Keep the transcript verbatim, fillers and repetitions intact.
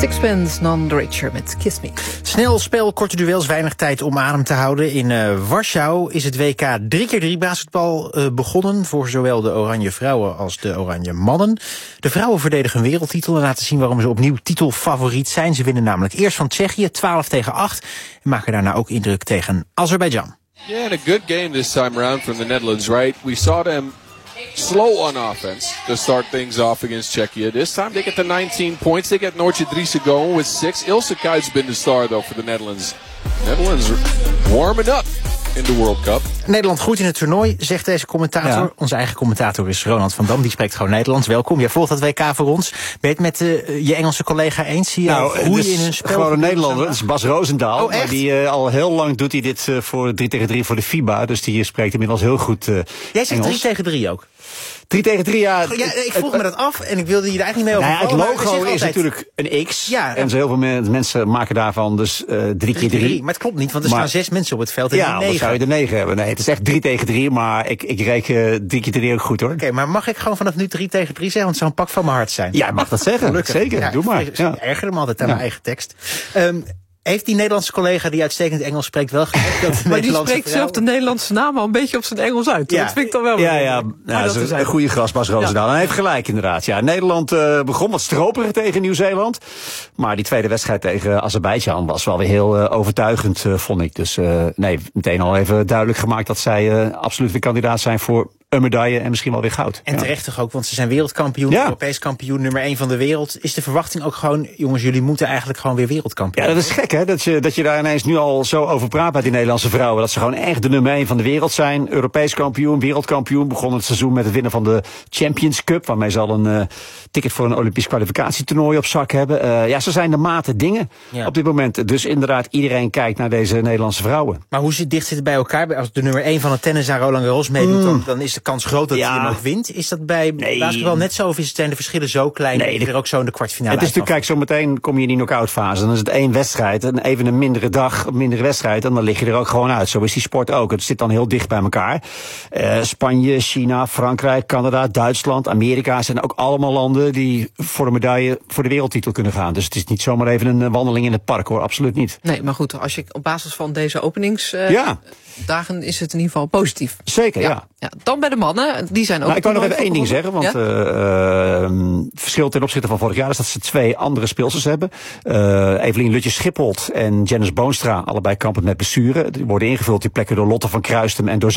Sixpence None the Richer met Kiss Me. Snel spel, korte duels, weinig tijd om adem te houden. In uh, Warschau is het W K drie keer drie basketbal uh, begonnen voor zowel de oranje vrouwen als de oranje mannen. De vrouwen verdedigen een wereldtitel en laten zien waarom ze opnieuw titelfavoriet zijn. Ze winnen namelijk eerst van Tsjechië, twaalf tegen acht, en maken daarna ook indruk tegen Azerbeidzjan. Yeah, and a good game this time around from the Netherlands, right? We saw them slow on offense to start things off against Czechia. This time they get the nineteen points. They get Noortje Driesen going with six. Ilse Kuit's been the star, though, for the Netherlands. Netherlands warming up in the World Cup. Nederland groeit in het toernooi, zegt deze commentator. Ja. Onze eigen commentator is Ronald van Dam, die spreekt gewoon Nederlands. Welkom, jij volgt dat W K voor ons. Ben je het met uh, je Engelse collega eens? Zie je nou, hoe je in een spel... Gewoon een Nederlander, dat is Bas Roosendaal. Oh, echt? Die, uh, al heel lang doet hij dit uh, voor drie tegen drie voor de FIBA. Dus die spreekt inmiddels heel goed uh, Jij zegt drie tegen drie ook? drie tegen drie, ja. ja ik vroeg me dat af en ik wilde je er eigenlijk niet mee over. Nou ja, het logo is natuurlijk een X. Ja, en zo heel veel mensen maken daarvan dus uh, drie keer drie. Maar het klopt niet, want er maar, staan zes mensen op het veld en ja, negen. Ja, zou je er negen hebben. Nee, het is echt drie tegen drie, maar ik, ik reken drie keer drie ook goed, hoor. Oké, okay, maar mag ik gewoon vanaf nu drie tegen drie zeggen? Want het zou een pak van mijn hart zijn. Ja, mag dat zeggen. Gelukkig. Zeker, ja, doe maar. Ik ja. erger hem altijd aan ja. mijn eigen tekst. Um, Heeft die Nederlandse collega die uitstekend Engels spreekt wel gezegd dat de maar die spreekt vrouw... zelf de Nederlandse naam al een beetje op zijn Engels uit. Ja. Dat vind ik dan wel. Ja, ja, ja dat is een, een goede gast, Bas Roosendaal. Ja. En hij heeft gelijk inderdaad. Ja, Nederland uh, begon wat stroperig tegen Nieuw-Zeeland. Maar die tweede wedstrijd tegen Azerbeidzjan was wel weer heel uh, overtuigend, uh, vond ik. Dus uh, nee, meteen al even duidelijk gemaakt dat zij uh, absoluut de kandidaat zijn voor een medaille en misschien wel weer goud. En ja. terecht toch ook, want ze zijn wereldkampioen, ja. Europees kampioen, nummer één van de wereld. Is de verwachting ook gewoon, jongens, jullie moeten eigenlijk gewoon weer wereldkampioen? Ja, dat is gek, hè, dat je, dat je daar ineens nu al zo over praat bij die Nederlandse vrouwen. Dat ze gewoon echt de nummer één van de wereld zijn. Europees kampioen, wereldkampioen. Begonnen het seizoen met het winnen van de Champions Cup, waarmee ze al een uh, ticket voor een Olympisch kwalificatietoernooi op zak hebben. Uh, ja, ze zijn de mate dingen ja. op dit moment. Dus inderdaad, iedereen kijkt naar deze Nederlandse vrouwen. Maar hoe dicht zit het bij elkaar? Als de nummer één van het tennis aan Roland Garros meedoet, mm. dan, dan is de kans groot dat ja. hij hem ook wint. Is dat bij nee. basketbal net zo, of is het, zijn de verschillen zo klein nee, dat je er ook zo in de kwartfinale het is natuurlijk, kijk, zo meteen kom je in die knock-out fase. Dan is het één wedstrijd en even een mindere dag, een mindere wedstrijd, en dan lig je er ook gewoon uit. Zo is die sport ook. Het zit dan heel dicht bij elkaar. Uh, Spanje, China, Frankrijk, Canada, Duitsland, Amerika zijn ook allemaal landen die voor de medaille, voor de wereldtitel kunnen gaan. Dus het is niet zomaar even een wandeling in het park, hoor. Absoluut niet. Nee, maar goed, als je op basis van deze openingsdagen uh, ja. is het in ieder geval positief. Zeker, ja. ja. ja. Dan bij de mannen, die zijn ook... Nou, ik wou nog even één ding zeggen, want het ja? uh, uh, verschil ten opzichte van vorig jaar is dat ze twee andere speelsters hebben. Uh, Evelien Lutje-Schipholt en Janice Boonstra, allebei kampend met blessure. Die worden ingevuld, die plekken, door Lotte van Kruistem en door